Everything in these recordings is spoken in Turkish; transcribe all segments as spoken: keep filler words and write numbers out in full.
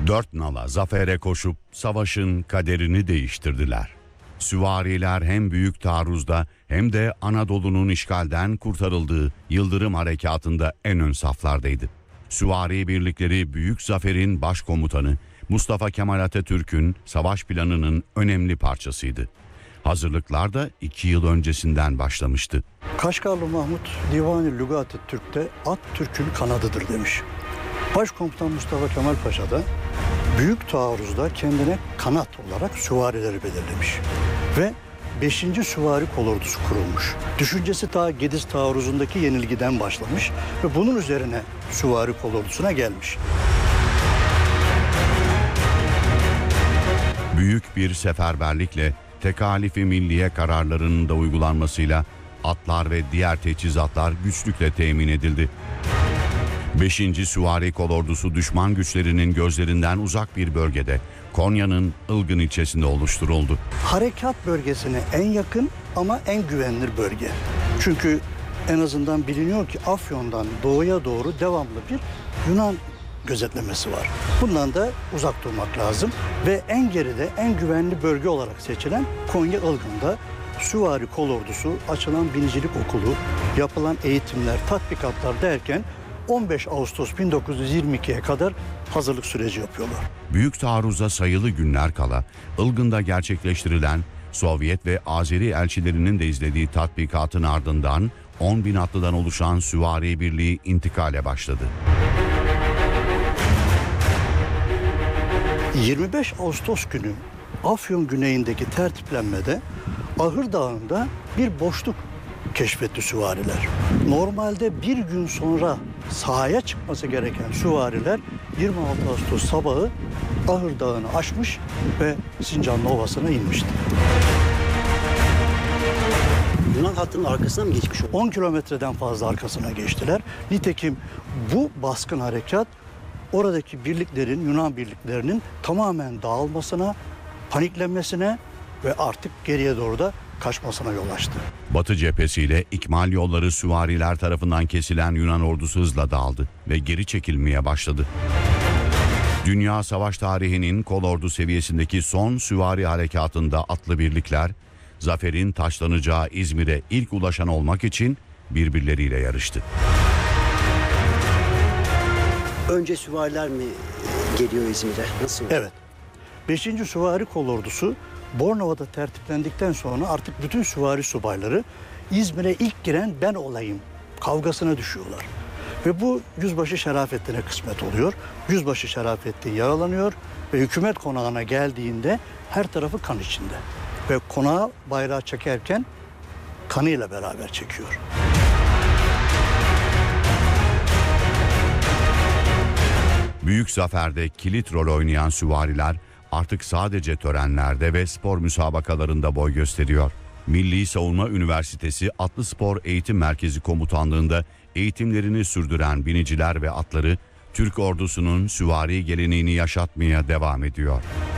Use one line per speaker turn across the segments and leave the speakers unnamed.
Dört nala zafere koşup savaşın kaderini değiştirdiler. Süvariler hem Büyük Taarruz'da hem de Anadolu'nun işgalden kurtarıldığı Yıldırım Harekatı'nda en ön saflardaydı. Süvari birlikleri Büyük Zafer'in başkomutanı Mustafa Kemal Atatürk'ün savaş planının önemli parçasıydı. Hazırlıklar da iki yıl öncesinden başlamıştı.
Kaşgarlı Mahmut Divan-ı Lügat-ı Türk'te at Türk'ün kanadıdır demiş. Başkomutan Mustafa Kemal Paşa da Büyük Taarruz'da kendine kanat olarak süvarileri belirlemiş. Ve beşinci Süvari Kolordusu kurulmuş. Düşüncesi ta Gediz Taarruz'undaki yenilgiden başlamış ve bunun üzerine Süvari Kolordusuna gelmiş.
Büyük bir seferberlikle tekalifi milliye kararlarının da uygulanmasıyla atlar ve diğer teçhizatlar güçlükle temin edildi. beşinci Süvari Kolordusu düşman güçlerinin gözlerinden uzak bir bölgede Konya'nın Ilgın ilçesinde oluşturuldu.
Harekat bölgesine en yakın ama en güvenilir bölge. Çünkü en azından biliniyor ki Afyon'dan doğuya doğru devamlı bir Yunan gözetlemesi var. Bundan da uzak durmak lazım ve en geride en güvenli bölge olarak seçilen Konya Ilgın'da Süvari Kolordusu, açılan binicilik okulu, yapılan eğitimler, tatbikatlar derken on beş Ağustos bin dokuz yüz yirmi iki'ye kadar hazırlık süreci yapıyorlar.
Büyük Taarruz'a sayılı günler kala Ilgın'da gerçekleştirilen Sovyet ve Azeri elçilerinin de izlediği tatbikatın ardından on bin atlıdan oluşan Süvari Birliği intikale başladı.
yirmi beş Ağustos günü Afyon güneyindeki tertiplenmede Ahır Dağı'nda bir boşluk keşfetti süvariler. Normalde bir gün sonra sahaya çıkması gereken süvariler yirmi altı Ağustos sabahı Ahır Dağı'nı aşmış ve Sincanlı Ovası'na inmişti.
Yunan hattının arkasına mı geçmiş oldu?
on kilometreden fazla arkasına geçtiler. Nitekim bu baskın harekat oradaki birliklerin, Yunan birliklerinin tamamen dağılmasına, paniklenmesine ve artık geriye doğru da kaçmasına yol açtı.
Batı cephesiyle ikmal yolları süvariler tarafından kesilen Yunan ordusu hızla dağıldı ve geri çekilmeye başladı. Dünya savaş tarihinin kolordu seviyesindeki son süvari harekatında atlı birlikler, zaferin taşlanacağı İzmir'e ilk ulaşan olmak için birbirleriyle yarıştı.
Önce süvariler mi geliyor İzmir'e? Nasıl?
Evet. beşinci Süvari Kolordusu Bornova'da tertiplendikten sonra artık bütün süvari subayları İzmir'e ilk giren ben olayım kavgasına düşüyorlar. Ve bu Yüzbaşı Şerafettin'e kısmet oluyor. Yüzbaşı Şerafettin yaralanıyor ve hükümet konağına geldiğinde her tarafı kan içinde. Ve konağa bayrağı çekerken kanıyla beraber çekiyor.
Büyük zaferde kilit rol oynayan süvariler artık sadece törenlerde ve spor müsabakalarında boy gösteriyor. Milli Savunma Üniversitesi Atlı Spor Eğitim Merkezi Komutanlığı'nda eğitimlerini sürdüren biniciler ve atları Türk ordusunun süvari geleneğini yaşatmaya devam ediyor.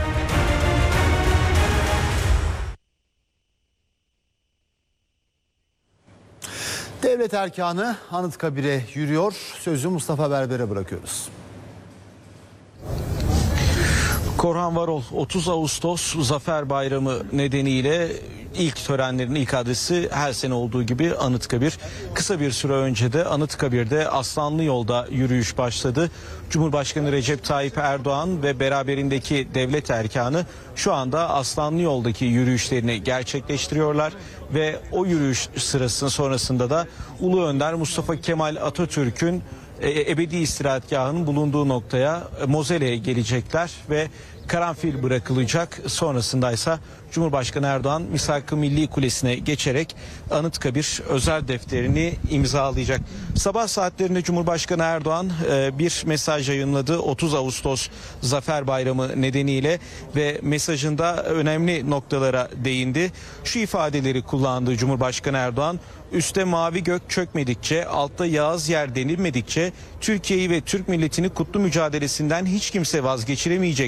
Devlet erkanı Anıtkabir'e yürüyor. Sözü Mustafa Berber'e bırakıyoruz.
Korhan Varol otuz Ağustos Zafer Bayramı nedeniyle ilk törenlerin ilk adresi her sene olduğu gibi Anıtkabir. Kısa bir süre önce de Anıtkabir'de Aslanlı Yol'da yürüyüş başladı. Cumhurbaşkanı Recep Tayyip Erdoğan ve beraberindeki devlet erkanı şu anda Aslanlı Yol'daki yürüyüşlerini gerçekleştiriyorlar ve o yürüyüş sırasında sonrasında da Ulu Önder Mustafa Kemal Atatürk'ün ebedi istirahatgahının bulunduğu noktaya Mozele'ye gelecekler ve karanfil bırakılacak. Sonrasında ise Cumhurbaşkanı Erdoğan Misak-ı Milli Kulesi'ne geçerek Anıtkabir özel defterini imzalayacak. Sabah saatlerinde Cumhurbaşkanı Erdoğan bir mesaj yayınladı otuz Ağustos Zafer Bayramı nedeniyle ve mesajında önemli noktalara değindi. Şu ifadeleri kullandı Cumhurbaşkanı Erdoğan: "Üste mavi gök çökmedikçe, altta yağız yer denilmedikçe Türkiye'yi ve Türk milletini kutlu mücadelesinden hiç kimse vazgeçiremeyecektir.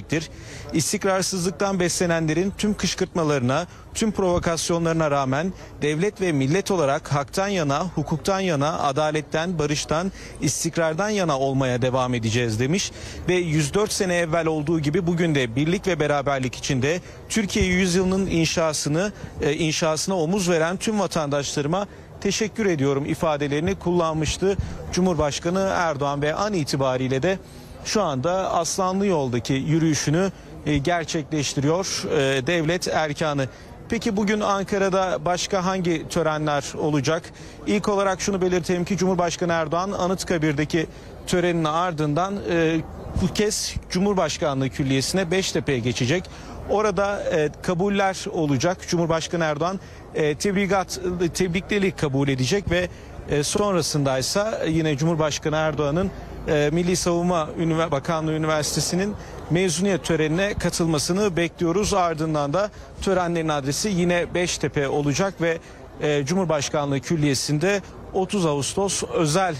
istikrarsızlıktan beslenenlerin tüm kışkırtmalarına, tüm provokasyonlarına rağmen devlet ve millet olarak haktan yana, hukuktan yana, adaletten, barıştan, istikrardan yana olmaya devam edeceğiz demiş. Ve yüz dört sene evvel olduğu gibi bugün de birlik ve beraberlik içinde Türkiye yüzyılının inşasını e, inşasına omuz veren tüm vatandaşlarıma teşekkür ediyorum ifadelerini kullanmıştı Cumhurbaşkanı Erdoğan ve an itibariyle de şu anda Aslanlı Yol'daki yürüyüşünü e, gerçekleştiriyor e, devlet erkanı. Peki bugün Ankara'da başka hangi törenler olacak? İlk olarak şunu belirtelim ki Cumhurbaşkanı Erdoğan Anıtkabir'deki törenin ardından e, bu kez Cumhurbaşkanlığı Külliyesi'ne Beştepe'ye geçecek. Orada e, kabuller olacak. Cumhurbaşkanı Erdoğan e, tebrikat, tebrikleri kabul edecek ve e, sonrasındaysa yine Cumhurbaşkanı Erdoğan'ın e, Milli Savunma Ünivers- Bakanlığı Üniversitesi'nin mezuniyet törenine katılmasını bekliyoruz. Ardından da törenlerin adresi yine Beştepe olacak ve e, Cumhurbaşkanlığı Külliyesi'nde otuz Ağustos özel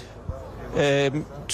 e,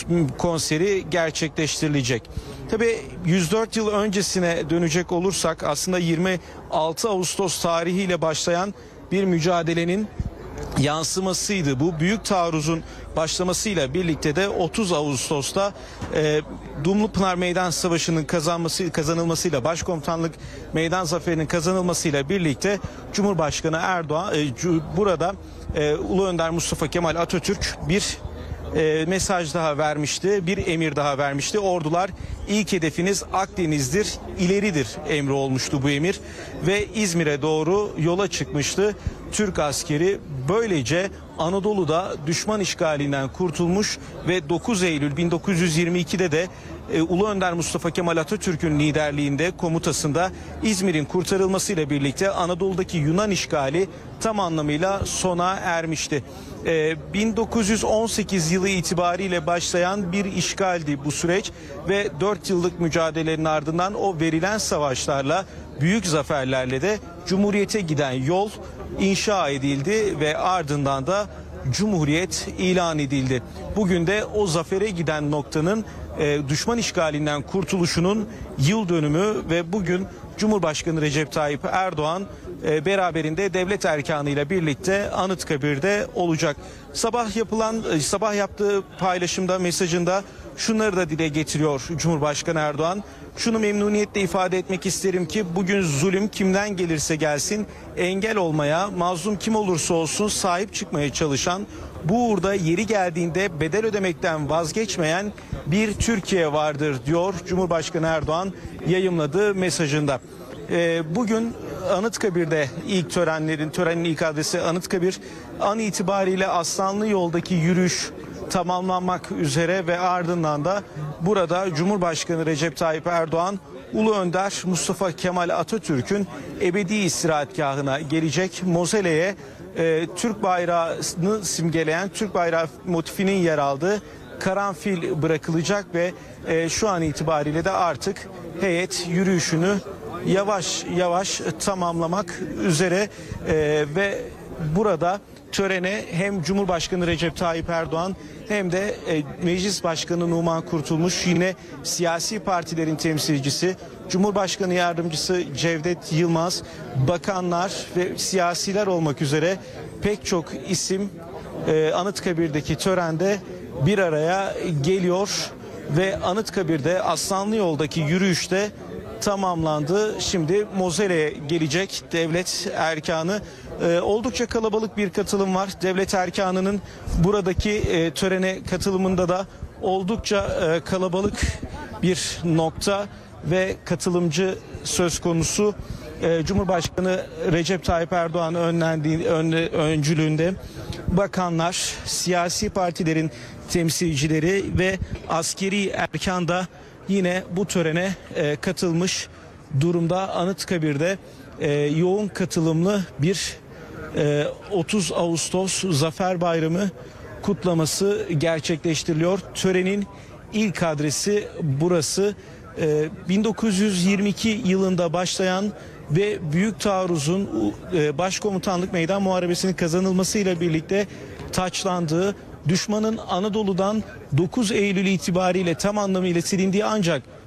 konseri gerçekleştirilecek. Tabii yüz dört yıl öncesine dönecek olursak aslında yirmi altı Ağustos tarihiyle başlayan bir mücadelenin yansımasıydı. Bu büyük taarruzun başlamasıyla birlikte de otuz Ağustos'ta e, Dumlupınar Meydan Savaşı'nın kazanması kazanılmasıyla Başkomutanlık Meydan Zaferi'nin kazanılmasıyla birlikte Cumhurbaşkanı Erdoğan e, burada e, Ulu Önder Mustafa Kemal Atatürk bir E, mesaj daha vermişti, bir emir daha vermişti. Ordular ilk hedefiniz Akdeniz'dir, ileridir emri olmuştu bu emir ve İzmir'e doğru yola çıkmıştı Türk askeri. Böylece Anadolu'da düşman işgalinden kurtulmuş ve dokuz Eylül bin dokuz yüz yirmi ikide de e, Ulu Önder Mustafa Kemal Atatürk'ün liderliğinde, komutasında İzmir'in kurtarılmasıyla birlikte Anadolu'daki Yunan işgali tam anlamıyla sona ermişti. E, bin dokuz yüz on sekiz yılı itibariyle başlayan bir işgaldi bu süreç ve dört yıllık mücadelenin ardından o verilen savaşlarla, büyük zaferlerle de Cumhuriyete giden yol inşa edildi ve ardından da Cumhuriyet ilan edildi. Bugün de o zafere giden noktanın e, düşman işgalinden kurtuluşunun yıl dönümü ve bugün Cumhurbaşkanı Recep Tayyip Erdoğan e, beraberinde devlet erkanıyla birlikte Anıtkabir'de olacak. Sabah yapılan e, sabah yaptığı paylaşımda, mesajında şunları da dile getiriyor Cumhurbaşkanı Erdoğan. Şunu memnuniyetle ifade etmek isterim ki bugün zulüm kimden gelirse gelsin engel olmaya, mazlum kim olursa olsun sahip çıkmaya çalışan, bu uğurda yeri geldiğinde bedel ödemekten vazgeçmeyen bir Türkiye vardır diyor Cumhurbaşkanı Erdoğan yayımladığı mesajında. Ee, bugün Anıtkabir'de ilk törenlerin, törenin ilk adresi Anıtkabir. An itibariyle Aslanlı Yol'daki yürüyüş tamamlanmak üzere ve ardından da burada Cumhurbaşkanı Recep Tayyip Erdoğan Ulu Önder Mustafa Kemal Atatürk'ün ebedi istirahatgahına gelecek. Mozeleye e, Türk bayrağını simgeleyen, Türk bayrağı motifinin yer aldığı karanfil bırakılacak ve e, şu an itibariyle de artık heyet yürüyüşünü yavaş yavaş tamamlamak üzere e, ve burada törene hem Cumhurbaşkanı Recep Tayyip Erdoğan hem de e, Meclis Başkanı Numan Kurtulmuş, yine siyasi partilerin temsilcisi, Cumhurbaşkanı Yardımcısı Cevdet Yılmaz, bakanlar ve siyasiler olmak üzere pek çok isim e, Anıtkabir'deki törende bir araya geliyor ve Anıtkabir'de Aslanlı Yol'daki yürüyüşte tamamlandı. Şimdi Mozel'e gelecek devlet erkanı. Ee, oldukça kalabalık bir katılım var. Devlet erkanının buradaki e, törene katılımında da oldukça e, kalabalık bir nokta ve katılımcı söz konusu. E, Cumhurbaşkanı Recep Tayyip Erdoğan önlendiği, ön, öncülüğünde bakanlar, siyasi partilerin temsilcileri ve askeri erkan da yine bu törene e, katılmış durumda. Anıtkabir'de e, yoğun katılımlı bir e, otuz Ağustos Zafer Bayramı kutlaması gerçekleştiriliyor. Törenin ilk adresi burası. E, bin dokuz yüz yirmi iki yılında başlayan ve Büyük Taarruz'un e, Başkomutanlık Meydan Muharebesi'nin kazanılmasıyla birlikte taçlandığı, düşmanın Anadolu'dan dokuz Eylül itibariyle tam anlamıyla silindiği ancak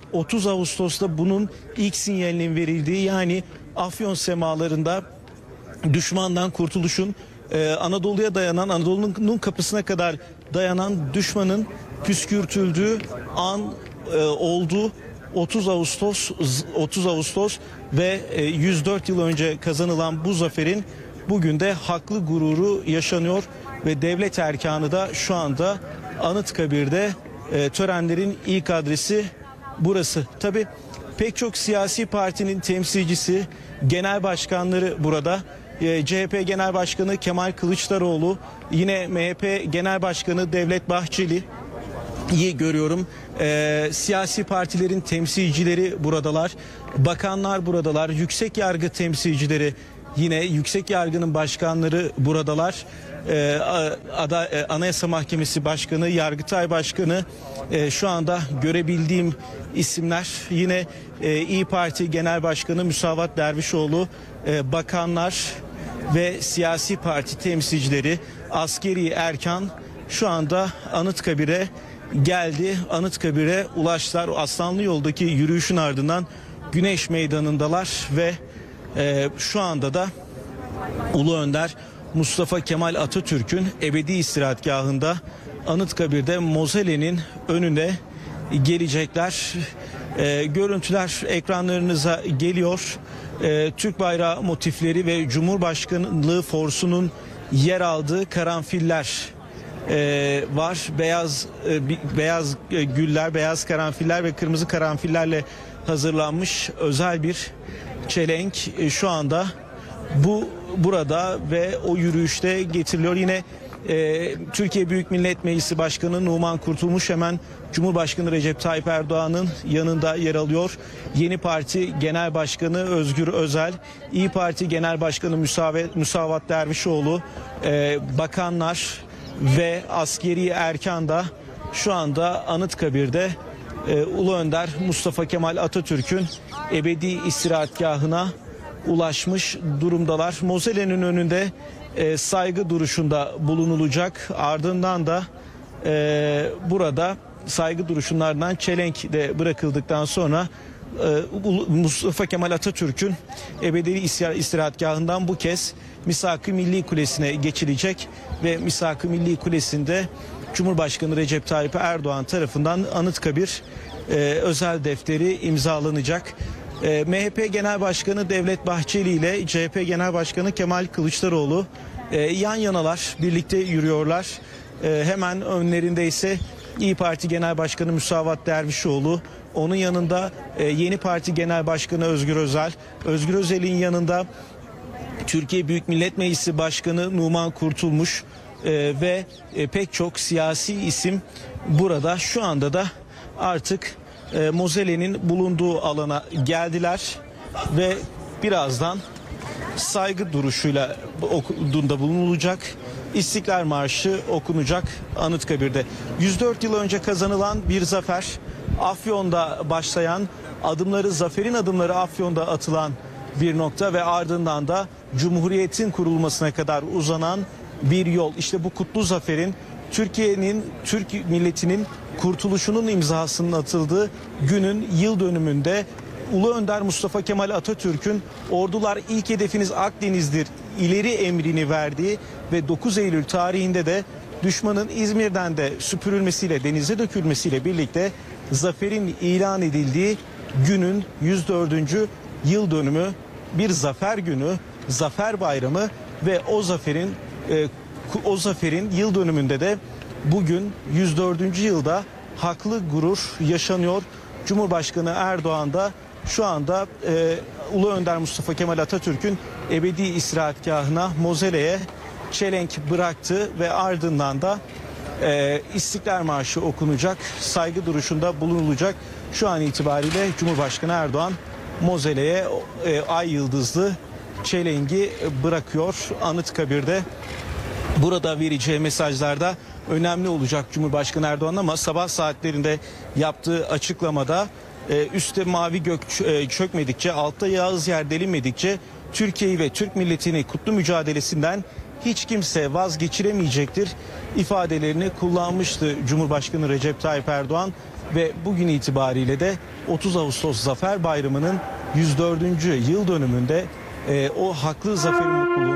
otuz Ağustos'ta bunun ilk sinyalinin verildiği, yani Afyon semalarında düşmandan kurtuluşun, e, Anadolu'ya dayanan, Anadolu'nun kapısına kadar dayanan düşmanın püskürtüldüğü an e, oldu. otuz Ağustos otuz Ağustos ve e, yüz dört yıl önce kazanılan bu zaferin bugün de haklı gururu yaşanıyor ve devlet erkanı da şu anda Anıtkabir'de. E, törenlerin ilk adresi burası. Tabii pek çok siyasi partinin temsilcisi, genel başkanları burada. E, C H P Genel Başkanı Kemal Kılıçdaroğlu, yine M H P Genel Başkanı Devlet Bahçeli iyi görüyorum. E, siyasi partilerin temsilcileri buradalar. Bakanlar buradalar. Yüksek yargı temsilcileri, yine yüksek yargının başkanları buradalar. Ee, Ada, e, Anayasa Mahkemesi Başkanı, Yargıtay Başkanı, e, şu anda görebildiğim isimler. Yine e, İyi Parti Genel Başkanı Müsavat Dervişoğlu, e, bakanlar ve siyasi parti temsilcileri, askeri erkan şu anda Anıtkabir'e geldi. Anıtkabir'e ulaştılar. Aslanlı Yol'daki yürüyüşün ardından Güneş Meydanı'ndalar ve e, şu anda da Ulu Önder Mustafa Kemal Atatürk'ün ebedi istirahatgahında Anıtkabir'de Mozelle'nin önüne gelecekler. E, görüntüler ekranlarınıza geliyor. E, Türk bayrağı motifleri ve Cumhurbaşkanlığı forsunun yer aldığı karanfiller e, var. Beyaz e, beyaz e, güller, beyaz karanfiller ve kırmızı karanfillerle hazırlanmış özel bir çelenk e, şu anda bu burada ve o yürüyüşte getiriliyor. Yine e, Türkiye Büyük Millet Meclisi Başkanı Numan Kurtulmuş hemen Cumhurbaşkanı Recep Tayyip Erdoğan'ın yanında yer alıyor. Yeni Parti Genel Başkanı Özgür Özel, İyi Parti Genel Başkanı Müsavat, Müsavat Dervişoğlu, e, bakanlar ve askeri erkan da şu anda Anıtkabir'de e, Ulu Önder Mustafa Kemal Atatürk'ün ebedi istirahatgahına ulaşmış durumdalar. Mozelle'nin önünde e, saygı duruşunda bulunulacak. Ardından da e, burada saygı duruşunlardan çelenk de bırakıldıktan sonra e, Mustafa Kemal Atatürk'ün ebedi istirahatgahından bu kez Misak-ı Milli Kulesi'ne geçilecek ve Misak-ı Milli Kulesi'nde Cumhurbaşkanı Recep Tayyip Erdoğan tarafından Anıtkabir e, özel defteri imzalanacak. E, M H P Genel Başkanı Devlet Bahçeli ile C H P Genel Başkanı Kemal Kılıçdaroğlu e, yan yanalar, birlikte yürüyorlar. E, hemen önlerinde ise İyi Parti Genel Başkanı Müsavat Dervişoğlu, onun yanında e, Yeni Parti Genel Başkanı Özgür Özel, Özgür Özel'in yanında Türkiye Büyük Millet Meclisi Başkanı Numan Kurtulmuş e, ve e, pek çok siyasi isim burada. Şu anda da artık e, Mozelle'nin bulunduğu alana geldiler ve birazdan saygı duruşuyla okunduğunda bulunulacak. İstiklal Marşı okunacak Anıtkabir'de. yüz dört yıl önce kazanılan bir zafer, Afyon'da başlayan, adımları, zaferin adımları Afyon'da atılan bir nokta ve ardından da Cumhuriyet'in kurulmasına kadar uzanan bir yol. İşte bu kutlu zaferin, Türkiye'nin, Türk milletinin kurtuluşunun imzasının atıldığı günün yıl dönümünde Ulu Önder Mustafa Kemal Atatürk'ün ordular ilk hedefiniz Akdeniz'dir ileri emrini verdiği ve dokuz Eylül tarihinde de düşmanın İzmir'den de süpürülmesiyle, denize dökülmesiyle birlikte zaferin ilan edildiği günün yüz dördüncü yıl dönümü, bir zafer günü, zafer bayramı ve o zaferin e, o zaferin yıl dönümünde de bugün yüz dördüncü yılda haklı gurur yaşanıyor. Cumhurbaşkanı Erdoğan da şu anda e, Ulu Önder Mustafa Kemal Atatürk'ün ebedi istirahatgahına, Mozelle'ye çelenk bıraktı ve ardından da e, İstiklal Marşı okunacak, saygı duruşunda bulunulacak. Şu an itibariyle Cumhurbaşkanı Erdoğan Mozelle'ye e, ay yıldızlı çelengi bırakıyor Anıtkabir'de. Burada vereceği mesajlarda önemli olacak Cumhurbaşkanı Erdoğan, ama sabah saatlerinde yaptığı açıklamada e, üstte mavi gök çökmedikçe, altta yağız yer delinmedikçe Türkiye'yi ve Türk milletini kutlu mücadelesinden hiç kimse vazgeçiremeyecektir ifadelerini kullanmıştı Cumhurbaşkanı Recep Tayyip Erdoğan ve bugün itibariyle de otuz Ağustos Zafer Bayramı'nın yüz dördüncü yıl dönümünde e, o haklı zaferin mutluluğunu